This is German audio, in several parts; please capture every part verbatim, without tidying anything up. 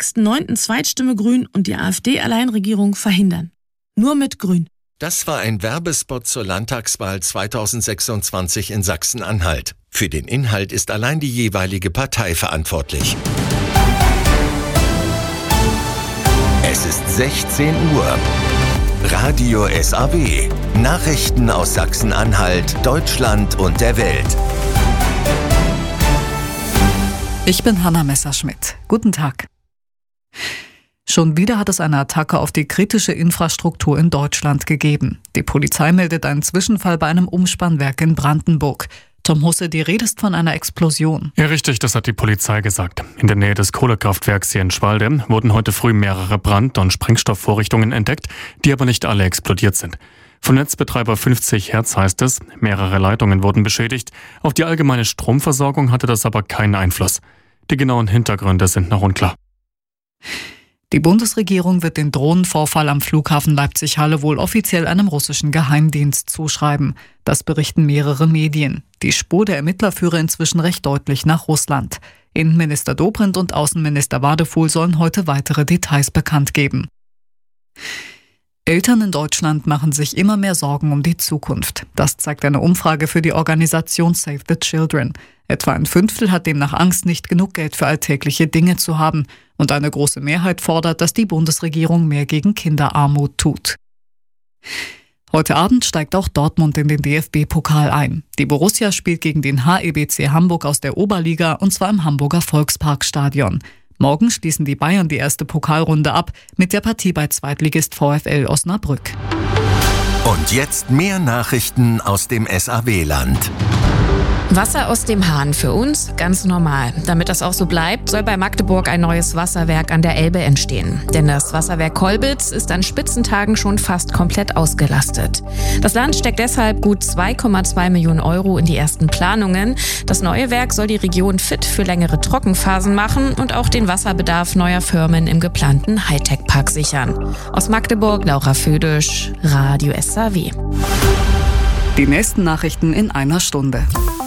sechsten neunten Zweitstimme Grün und die AfD-Alleinregierung verhindern. Nur mit Grün. Das war ein Werbespot zur Landtagswahl zweitausendsechsundzwanzig in Sachsen-Anhalt. Für den Inhalt ist allein die jeweilige Partei verantwortlich. Es ist sechzehn Uhr. Radio S A W. Nachrichten aus Sachsen-Anhalt, Deutschland und der Welt. Ich bin Hanna Messerschmidt. Guten Tag. Schon wieder hat es eine Attacke auf die kritische Infrastruktur in Deutschland gegeben. Die Polizei meldet einen Zwischenfall bei einem Umspannwerk in Brandenburg. Tom Husse, die Rede ist von einer Explosion. Ja, richtig, das hat die Polizei gesagt. In der Nähe des Kohlekraftwerks hier in Schwalde wurden heute früh mehrere Brand- und Sprengstoffvorrichtungen entdeckt, die aber nicht alle explodiert sind. Von Netzbetreiber fünfzig Hertz heißt es, mehrere Leitungen wurden beschädigt. Auf die allgemeine Stromversorgung hatte das aber keinen Einfluss. Die genauen Hintergründe sind noch unklar. Die Bundesregierung wird den Drohnenvorfall am Flughafen Leipzig-Halle wohl offiziell einem russischen Geheimdienst zuschreiben. Das berichten mehrere Medien. Die Spur der Ermittler führe inzwischen recht deutlich nach Russland. Innenminister Dobrindt und Außenminister Wadefuhl sollen heute weitere Details bekannt geben. Eltern in Deutschland machen sich immer mehr Sorgen um die Zukunft. Das zeigt eine Umfrage für die Organisation Save the Children. Etwa ein Fünftel hat demnach Angst, nicht genug Geld für alltägliche Dinge zu haben. Und eine große Mehrheit fordert, dass die Bundesregierung mehr gegen Kinderarmut tut. Heute Abend steigt auch Dortmund in den D F B-Pokal ein. Die Borussia spielt gegen den H E B C Hamburg aus der Oberliga, und zwar im Hamburger Volksparkstadion. Morgen schließen die Bayern die erste Pokalrunde ab mit der Partie bei Zweitligist VfL Osnabrück. Und jetzt mehr Nachrichten aus dem S A W-Land. Wasser aus dem Hahn für uns ganz normal. Damit das auch so bleibt, soll bei Magdeburg ein neues Wasserwerk an der Elbe entstehen. Denn das Wasserwerk Kolbitz ist an Spitzentagen schon fast komplett ausgelastet. Das Land steckt deshalb gut zwei Komma zwei Millionen Euro in die ersten Planungen. Das neue Werk soll die Region fit für längere Trockenphasen machen und auch den Wasserbedarf neuer Firmen im geplanten Hightech-Park sichern. Aus Magdeburg, Laura Födisch, Radio S A W. Die nächsten Nachrichten in einer Stunde.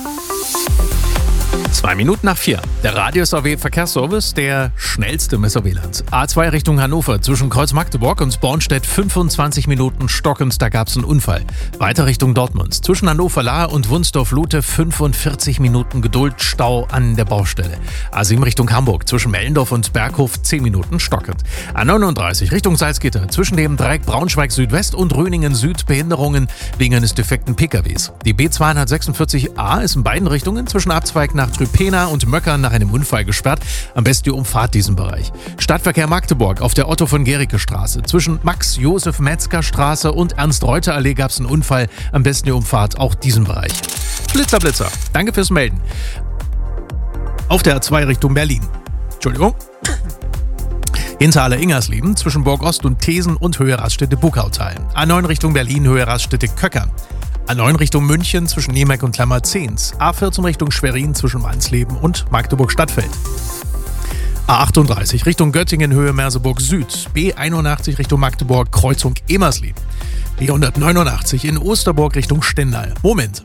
Zwei Minuten nach vier. Der Radio S A W Verkehrsservice, der schnellste im S A W-Land. A zwei Richtung Hannover zwischen Kreuz Magdeburg und Bornstedt fünfundzwanzig Minuten stockend, da gab es einen Unfall. Weiter Richtung Dortmund. Zwischen Hannover-Lahr und Wunsdorf-Lute fünfundvierzig Minuten Geduld, Stau an der Baustelle. A sieben Richtung Hamburg zwischen Mellendorf und Berghof zehn Minuten stockend. A neununddreißig Richtung Salzgitter zwischen dem Dreieck Braunschweig Südwest und Röningen Süd Behinderungen wegen eines defekten P K Ws. Die B zweihundertsechsundvierzig A ist in beiden Richtungen zwischen Abzweig nach Trüpena und Möckern nach einem Unfall gesperrt. Am besten die Umfahrt diesen Bereich. Stadtverkehr Magdeburg auf der Otto-von-Gericke-Straße. Zwischen Max-Josef-Metzger-Straße und Ernst-Reuter-Allee gab es einen Unfall. Am besten die Umfahrt auch diesen Bereich. Blitzer, Blitzer. Danke fürs Melden. Auf der A zwei Richtung Berlin. Entschuldigung. Hinterhalle-Ingersleben zwischen Burg Ost und Thesen und Höhe Raststätte-Buckautal. A neun Richtung Berlin, Höhe Raststätte-Köckern. A neun Richtung München zwischen Niemek und Klammerzehns. A vierzehn Richtung Schwerin zwischen Wansleben und Magdeburg-Stadtfeld. A achtunddreißig Richtung Göttingen, Höhe Merseburg Süd. B einundachtzig Richtung Magdeburg, Kreuzung Emersleben. B hundertneunundachtzig in Osterburg Richtung Stendal. Moment.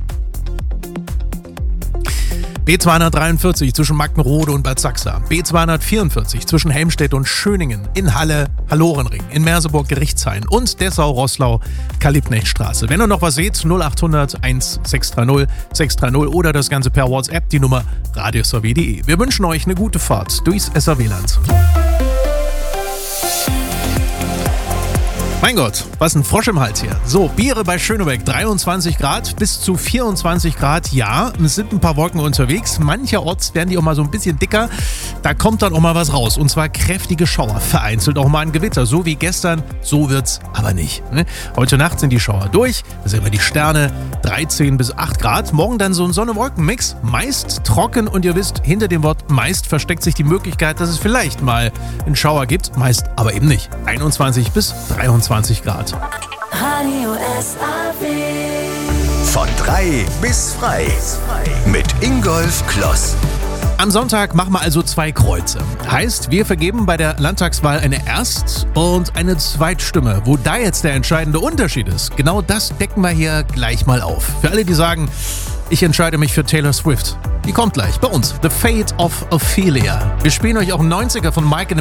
B zweihundertdreiundvierzig zwischen Mackenrode und Bad Sachsa. B zweihundertvierundvierzig zwischen Helmstedt und Schöningen. In Halle, Hallorenring. In Merseburg, Gerichtshain. Und Dessau-Roßlau, Kalibnechtstraße. Wenn ihr noch was seht, null achthundert sechshundertsechzig sechshundertzig oder das Ganze per WhatsApp, die Nummer radio s a w punkt d e. Wir wünschen euch eine gute Fahrt durchs S A W-Land. Mein Gott, was ein Frosch im Hals hier. So, Biere bei Schönebeck, dreiundzwanzig Grad bis zu vierundzwanzig Grad. Ja, es sind ein paar Wolken unterwegs. Mancherorts werden die auch mal so ein bisschen dicker. Da kommt dann auch mal was raus. Und zwar kräftige Schauer. Vereinzelt auch mal ein Gewitter. So wie gestern, so wird's aber nicht. Ne? Heute Nacht sind die Schauer durch. Da sehen wir die Sterne. dreizehn bis acht Grad. Morgen dann so ein Sonne-Wolken-Mix. Meist trocken. Und ihr wisst, hinter dem Wort meist versteckt sich die Möglichkeit, dass es vielleicht mal einen Schauer gibt. Meist aber eben nicht. einundzwanzig bis dreiundzwanzig Grad. Radio S A W. Von drei bis frei. Mit Ingolf Kloss. Am Sonntag machen wir also zwei Kreuze. Heißt, wir vergeben bei der Landtagswahl eine Erst- und eine Zweitstimme. Wo da jetzt der entscheidende Unterschied ist, genau das decken wir hier gleich mal auf. Für alle, die sagen, ich entscheide mich für Taylor Swift. Die kommt gleich bei uns. The Fate of Ophelia. Wir spielen euch auch einen neunziger von Mike